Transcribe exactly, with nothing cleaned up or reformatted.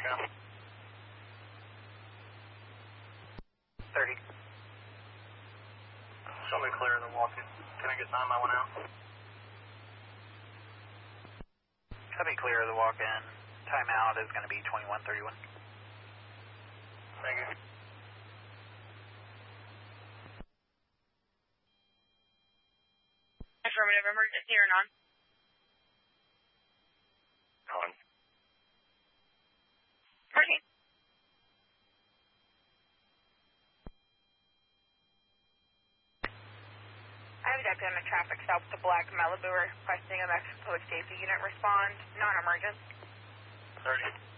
walk-in. thirty. Show me clear of the walk-in. Can I get time I went out? Copy, clear of the walk-in. Timeout is going to be twenty-one thirty-one. Thank you. Affirmative, emergency or non? On. Proceed. I have a deputy on a traffic stop with the black Malibu requesting a Mexico Safety unit respond. Non-emergent. thirty.